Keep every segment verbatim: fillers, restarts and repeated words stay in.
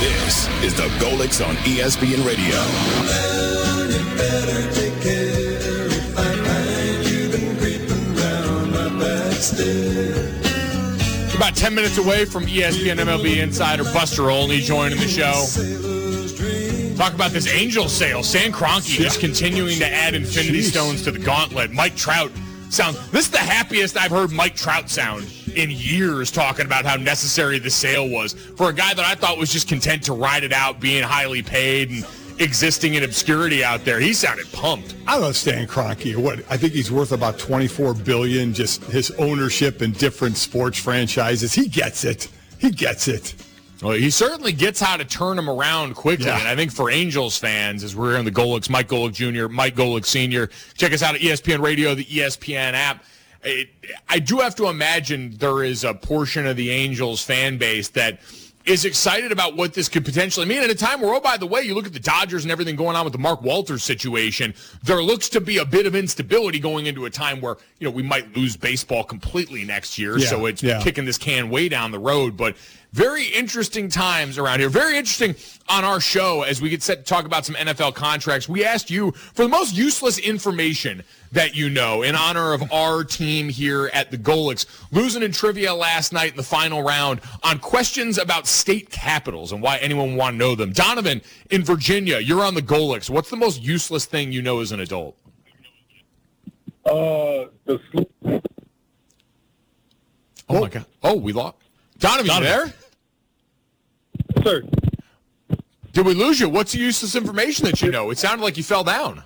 This is the Golics on E S P N Radio. About ten minutes away from E S P N M L B insider Buster Olney joining the show. Talk about this Angel sale. Stan Kroenke just continuing to add infinity Jeez. stones to the gauntlet. Mike Trout sound. This is the happiest I've heard Mike Trout sound in years, talking about how necessary the sale was for a guy that I thought was just content to ride it out, being highly paid and existing in obscurity out there. He sounded pumped. I love Stan Kroenke. What I think he's worth about twenty-four billion dollars. Just his ownership in different sports franchises. He gets it. He gets it. Well, he certainly gets how to turn them around quickly. Yeah. And I think for Angels fans, as we're here on the Golics, Mike Golick Junior, Mike Golick Senior, check us out at E S P N Radio, the E S P N app. It, I do have to imagine there is a portion of the Angels fan base that is excited about what this could potentially mean at a time where, oh, by the way, you look at the Dodgers and everything going on with the Mark Walters situation, there looks to be a bit of instability going into a time where, you know, we might lose baseball completely next year. Yeah, so it's yeah. kicking this can way down the road. But very interesting times around here. Very interesting on our show as we get set to talk about some N F L contracts. We asked you for the most useless information that you know in honor of our team here at the Golics. Losing in trivia last night in the final round on questions about state capitals and why anyone would want to know them. Donovan in Virginia, you're on the Golics. What's the most useless thing you know as an adult? Uh, the sloop. Oh, my God. Oh, we lost. Donovan, you there? Sir. Did we lose you? What's the useless information that you know? It sounded like you fell down.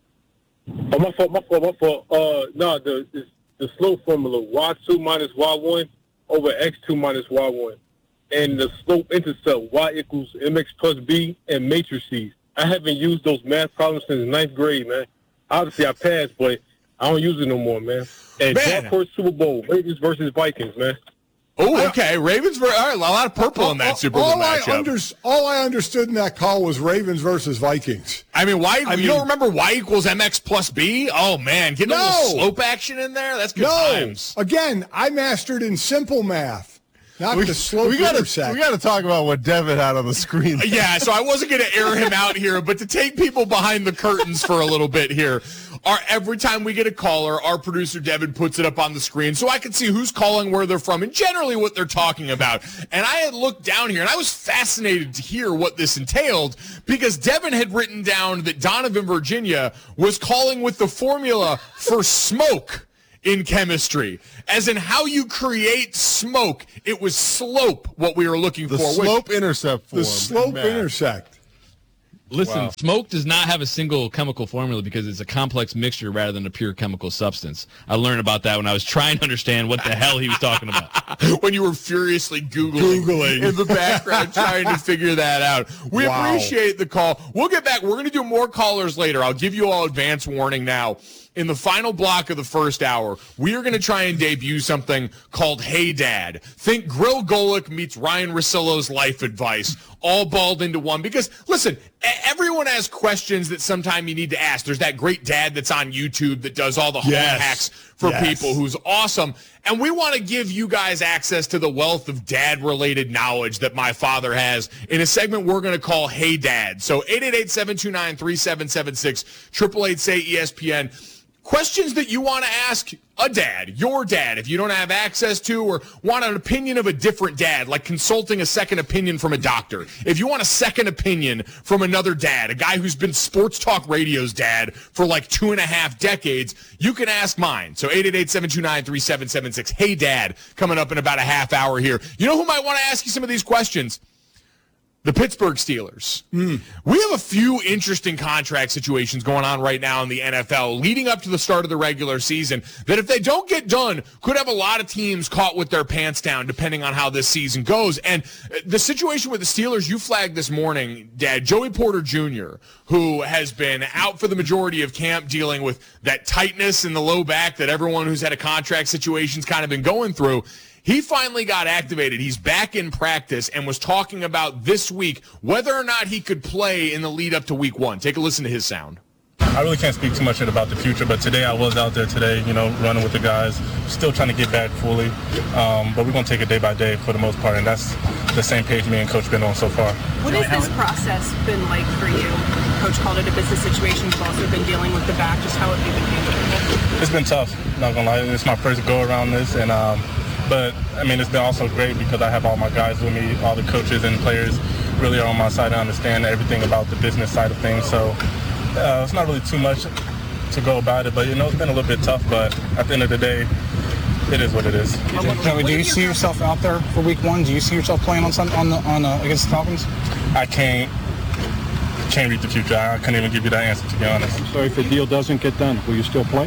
Oh, my fault, my fault, my fault. Uh, no, the, the, the slope formula, Y two minus Y one over X two minus Y one. And the slope intercept, Y equals M X plus B and matrices. I haven't used those math problems since ninth grade, man. Obviously, I passed, but I don't use it no more, man. And Man. Dark Horse Super Bowl, Ravens versus Vikings, man. Oh, okay. Ravens were all right, a lot of purple in that Super Bowl all I, matchup. under, all I understood in that call was Ravens versus Vikings. I mean, why? I you mean- don't remember Y equals M X plus B? Oh man, getting a No. little slope action in there. That's good No. times. Again, I mastered in simple math, not the slope we gotta, intersect. we got to talk about what Devin had on the screen. Yeah, so I wasn't going to air him out here, but to take people behind the curtains for a little bit here. Our, every time we get a caller, our producer Devin puts it up on the screen so I can see who's calling, where they're from, and generally what they're talking about. And I had looked down here, and I was fascinated to hear what this entailed because Devin had written down that Donovan, Virginia, was calling with the formula for smoke in chemistry, as in how you create smoke. It was slope, what we were looking The for. which- slope intercept form. the slope Man. intersect. Listen, Wow. smoke does not have a single chemical formula because it's a complex mixture rather than a pure chemical substance. I learned about that when I was trying to understand what the hell he was talking about. when you were furiously Googling, Googling. in the background trying to figure that out. We Wow. appreciate the call. We'll get back. We're going to do more callers later. I'll give you all advance warning now. In the final block of the first hour, we are going to try and debut something called Hey Dad. Think Grill Golick meets Ryan Russillo's life advice, all balled into one. Because, listen, e- everyone has questions that sometime you need to ask. There's that great dad that's on YouTube that does all the home Yes. hacks for Yes. people who's awesome. And we want to give you guys access to the wealth of dad-related knowledge that my father has in a segment we're going to call Hey Dad. So eight eight eight, seven two nine, three seven seven six, eight eight eight, say E S P N. Questions that you want to ask a dad, your dad, if you don't have access to or want an opinion of a different dad, like consulting a second opinion from a doctor. If you want a second opinion from another dad, a guy who's been Sports Talk Radio's dad for like two and a half decades, you can ask mine. So eight eight eight, seven two nine, three seven seven six. Hey, Dad, coming up in about a half hour here. You know who might want to ask you some of these questions? The Pittsburgh Steelers. Mm. We have a few interesting contract situations going on right now in the N F L leading up to the start of the regular season that if they don't get done could have a lot of teams caught with their pants down depending on how this season goes. And the situation with the Steelers you flagged this morning, Dad, Joey Porter Junior, who has been out for the majority of camp dealing with that tightness in the low back that everyone who's had a contract situation's kind of been going through. He finally got activated. He's back in practice and was talking about this week whether or not he could play in the lead up to week one. Take a listen to his sound. I I really can't speak too much about the future, but today I was out there today, you know, running with the guys, still trying to get back fully. Um, but we're going to take it day by day for the most part, and that's the same page me and Coach been on so far. What has this process been like for you? Coach called it a business situation. You've also been dealing with the back. Just how have you been handling it? It's been tough, not going to lie. It's my first go around this, and um, but, I mean, it's been also great because I have all my guys with me, all the coaches and players really are on my side and understand everything about the business side of things. So uh, it's not really too much to go about it, but, you know, it's been a little bit tough, but at the end of the day, it is what it is. Joey, do you see yourself out there for week one? Do you see yourself playing on Sunday, on the, on uh, against the Falcons? I can't can't read the future. I couldn't even give you that answer, to be honest. So if the deal doesn't get done, will you still play?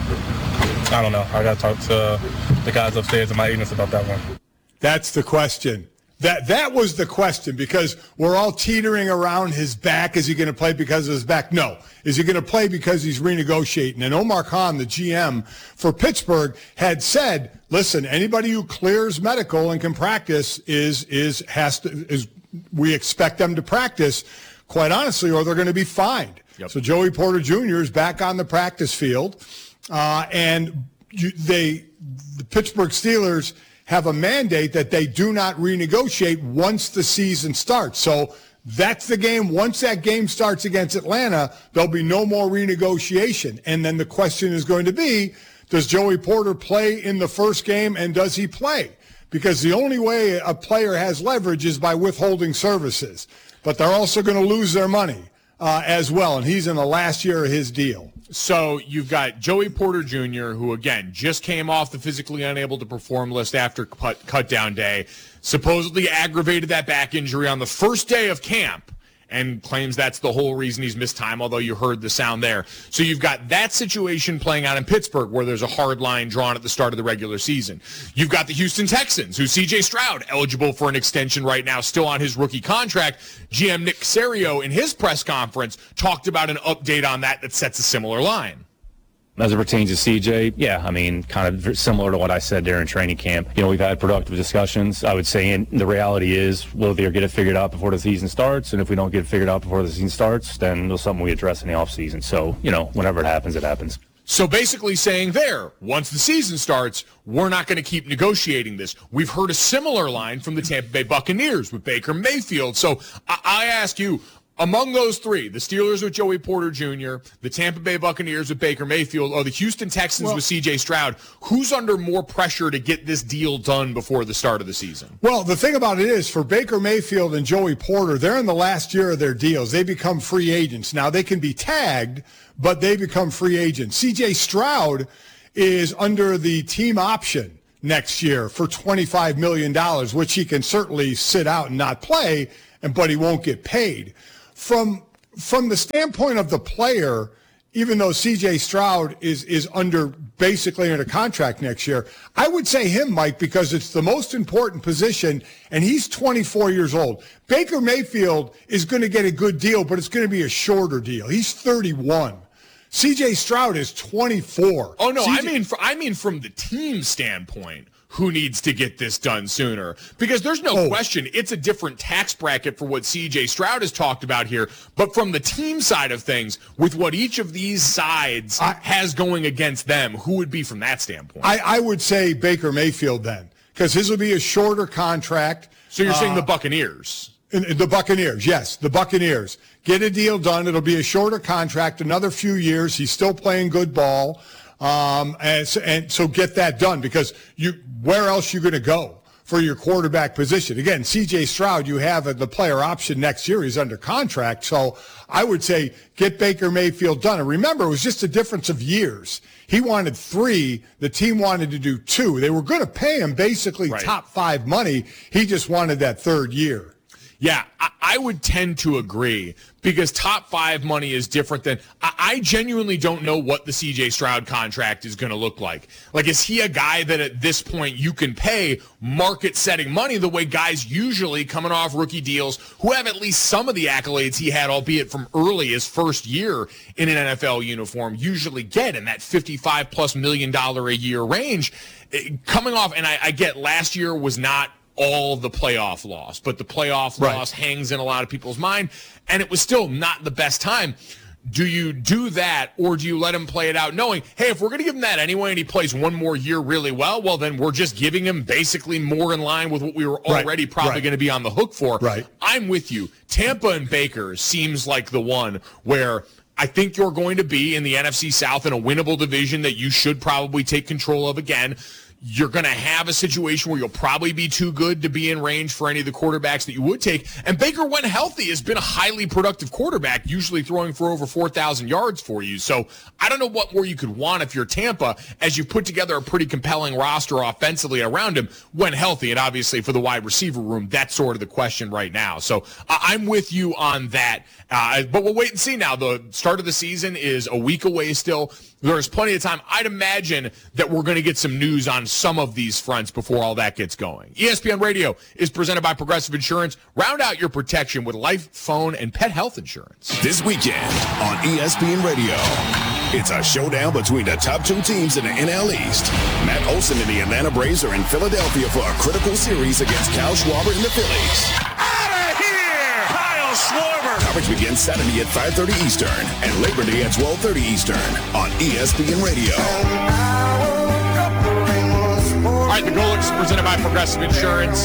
I don't know. I got to talk to the guys upstairs and my agents about that one. That's the question. That that was the question, because we're all teetering around his back. Is he going to play because of his back? No. Is he going to play because he's renegotiating? And Omar Khan, the G M for Pittsburgh, had said, listen, anybody who clears medical and can practice is is has to is we expect them to practice, quite honestly, or they're going to be fined. Yep. So Joey Porter Junior is back on the practice field, uh, and you, they the Pittsburgh Steelers have a mandate that they do not renegotiate once the season starts. So that's the game. Once that game starts against Atlanta, there'll be no more renegotiation. And then the question is going to be, does Joey Porter play in the first game, and does he play? Because the only way a player has leverage is by withholding services. But they're also going to lose their money uh, as well, and he's in the last year of his deal. So you've got Joey Porter Junior, who, again, just came off the physically unable to perform list after cut, cut down day, supposedly aggravated that back injury on the first day of camp, and claims that's the whole reason he's missed time, although you heard the sound there. So you've got that situation playing out in Pittsburgh, where there's a hard line drawn at the start of the regular season. You've got the Houston Texans, who C J Stroud, eligible for an extension right now, still on his rookie contract. G M Nick Caserio, in his press conference, talked about an update on that that sets a similar line. As it pertains to C J, yeah, I mean, kind of similar to what I said during training camp. You know, we've had productive discussions. I would say, and the reality is, we'll either get it figured out before the season starts, and if we don't get it figured out before the season starts, then it's something we address in the offseason. So, you know, whenever it happens, it happens. So basically saying there, once the season starts, we're not going to keep negotiating this. We've heard a similar line from the Tampa Bay Buccaneers with Baker Mayfield. So I, I ask you, among those three, the Steelers with Joey Porter Junior, the Tampa Bay Buccaneers with Baker Mayfield, or the Houston Texans well, with C J Stroud, who's under more pressure to get this deal done before the start of the season? Well, the thing about it is, for Baker Mayfield and Joey Porter, they're in the last year of their deals. They become free agents. Now, they can be tagged, but they become free agents. C J Stroud is under the team option next year for twenty-five million dollars, which he can certainly sit out and not play, and but he won't get paid. From from the standpoint of the player, even though C J Stroud is is under basically under contract next year, I would say him, Mike, because it's the most important position, and he's twenty-four years old. Baker Mayfield is going to get a good deal, but it's going to be a shorter deal. He's thirty-one. C J Stroud is twenty-four. Oh, no, C J- I mean, I mean from the team standpoint. Who needs to get this done sooner? Because there's no oh. question it's a different tax bracket for what C J Stroud has talked about here. But from the team side of things, with what each of these sides I, has going against them, who would be from that standpoint? I, I would say Baker Mayfield then, because his will be a shorter contract. So you're uh, saying the Buccaneers? The Buccaneers, yes, the Buccaneers. Get a deal done. It'll be a shorter contract, another few years. He's still playing good ball. Um, and, so, and so get that done, because you, where else are you going to go for your quarterback position? Again, C J Stroud, you have a, the player option next year. He's under contract. So I would say get Baker Mayfield done. And remember, it was just a difference of years. He wanted three. The team wanted to do two. They were going to pay him basically right. top five money. He just wanted that third year. Yeah, I, I would tend to agree, because top five money is different than I, I genuinely don't know what the C J Stroud contract is going to look like. Like, is he a guy that at this point you can pay market-setting money the way guys usually coming off rookie deals who have at least some of the accolades he had, albeit from early his first year in an N F L uniform, usually get in that fifty-five plus million dollar a year range? It, coming off, and I, I get last year was not all the playoff loss, but the playoff right. loss hangs in a lot of people's mind, and it was still not the best time. do you do that, or do you let him play it out knowing, hey, if we're going to give him that anyway and he plays one more year really well, well, then we're just giving him basically more in line with what we were already right, probably right. going to be on the hook for. Right. I'm with you. Tampa and Baker seems like the one where I think you're going to be in the N F C South in a winnable division that you should probably take control of again. You're going to have a situation where you'll probably be too good to be in range for any of the quarterbacks that you would take. And Baker, when healthy, has been a highly productive quarterback, usually throwing for over four thousand yards for you. So I don't know what more you could want if you're Tampa, as you put together a pretty compelling roster offensively around him when healthy. And obviously for the wide receiver room, that's sort of the question right now. So uh, I'm with you on that. Uh, but we'll wait and see now. The start of the season is a week away still. There's plenty of time. I'd imagine that we're going to get some news on some of these fronts before all that gets going. E S P N Radio is presented by Progressive Insurance. Round out your protection with life, phone, and pet health insurance. This weekend on E S P N Radio, it's a showdown between the top two teams in the N L East. Matt Olson and the Atlanta Braves are in Philadelphia for a critical series against Kyle Schwarber and the Phillies. Out of here! Kyle Schwarber! Coverage begins Saturday at five thirty Eastern and Labor Day at twelve thirty Eastern on E S P N Radio. All right, the Golix is presented by Progressive Insurance.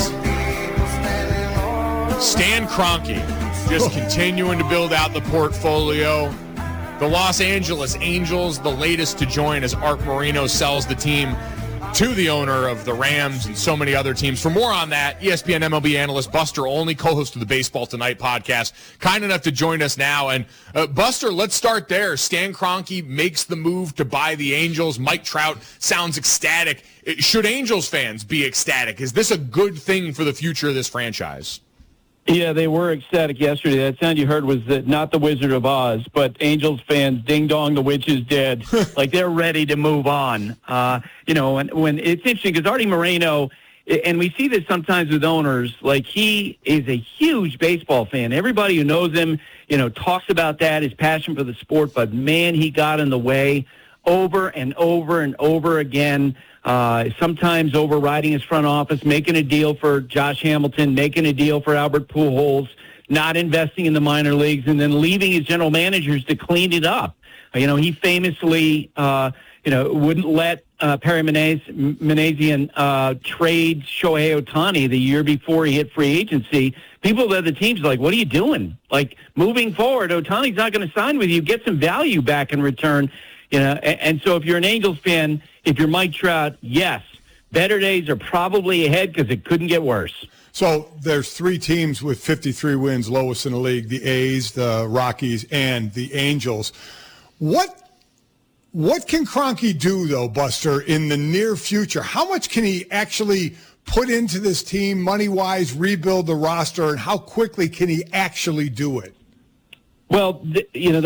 Stan Kroenke just continuing to build out the portfolio. The Los Angeles Angels, the latest to join as Art Moreno sells the team to the owner of the Rams and so many other teams. For more on that, E S P N M L B analyst Buster Olney, co-host of the Baseball Tonight podcast, kind enough to join us now. And uh, Buster, let's start there. Stan Kroenke makes the move to buy the Angels. Mike Trout sounds ecstatic. Should Angels fans be ecstatic? Is this a good thing for the future of this franchise? Yeah, they were ecstatic yesterday. That sound you heard was the, not the Wizard of Oz, but Angels fans, ding dong, the witch is dead. Like they're ready to move on. Uh, you know, and when it's interesting because Artie Moreno, and we see this sometimes with owners, like he is a huge baseball fan. Everybody who knows him, you know, talks about that, his passion for the sport, but man, he got in the way over and over and over again. Uh, sometimes overriding his front office, making a deal for Josh Hamilton, making a deal for Albert Pujols, not investing in the minor leagues, and then leaving his general managers to clean it up. You know, he famously, uh, you know, wouldn't let uh, Perry Minasian uh, trade Shohei Ohtani the year before he hit free agency. People at the teams are like, what are you doing? Like, moving forward, Ohtani's not going to sign with you. Get some value back in return. You know, and, and so if you're an Angels fan, if you're Mike Trout, yes, better days are probably ahead because it couldn't get worse. So there's three teams with fifty-three wins, lowest in the league, the A's, the Rockies, and the Angels. What what can Kroenke do, though, Buster, in the near future? How much can he actually put into this team money-wise, rebuild the roster, and how quickly can he actually do it? Well, th- you know,